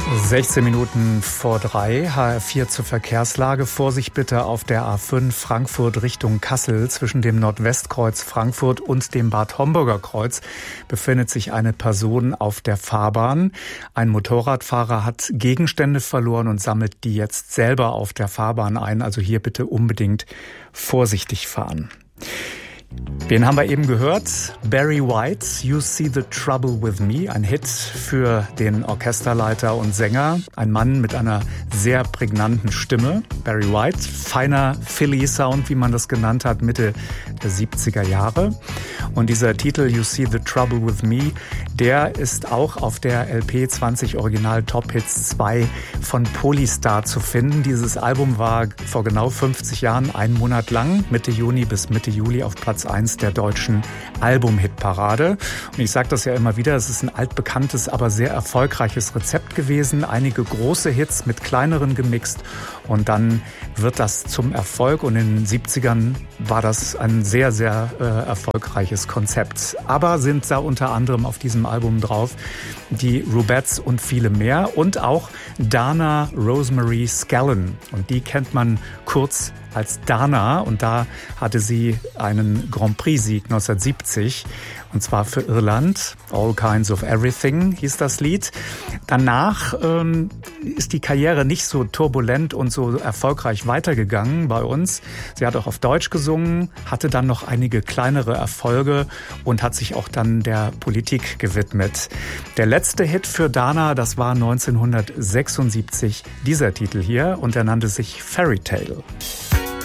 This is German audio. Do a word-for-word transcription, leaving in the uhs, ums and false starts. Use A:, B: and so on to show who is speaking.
A: sechzehn Minuten vor drei, H R vier zur Verkehrslage. Vorsicht bitte auf der A fünf Frankfurt Richtung Kassel. Zwischen dem Nordwestkreuz Frankfurt und dem Bad Homburger Kreuz befindet sich eine Person auf der Fahrbahn. Ein Motorradfahrer hat Gegenstände verloren und sammelt die jetzt selber auf der Fahrbahn ein. Also hier bitte unbedingt vorsichtig fahren. Wen haben wir eben gehört? Barry White, You See the Trouble with Me, ein Hit für den Orchesterleiter und Sänger, ein Mann mit einer sehr prägnanten Stimme. Barry White, feiner Philly-Sound, wie man das genannt hat, Mitte der siebziger Jahre. Und dieser Titel You See the Trouble with Me, der ist auch auf der L P zwanzig Original Top Hits zwei von Polystar zu finden. Dieses Album war vor genau fünfzig Jahren einen Monat lang, Mitte Juni bis Mitte Juli, auf Platz eins der deutschen Album-Hitparade. Und ich sage das ja immer wieder, es ist ein altbekanntes, aber sehr erfolgreiches Rezept gewesen. Einige große Hits mit kleineren gemixt und dann wird das zum Erfolg. Und in den siebzigern war das ein sehr, sehr äh, erfolgreiches Konzept. Aber sind da unter anderem auf diesem Album drauf die Rubettes und viele mehr und auch Dana Rosemary Scallon. Und die kennt man kurz als Dana und da hatte sie einen Grand Prix-Sieg neunzehnhundertsiebzig und zwar für Irland. All Kinds of Everything hieß das Lied. Danach ähm, ist die Karriere nicht so turbulent und so erfolgreich weitergegangen bei uns. Sie hat auch auf Deutsch gesungen, hatte dann noch einige kleinere Erfolge und hat sich auch dann der Politik gewidmet. Der letzte Hit für Dana, das war neunzehnhundertsechsundsiebzig dieser Titel hier und er nannte sich Fairy Tale.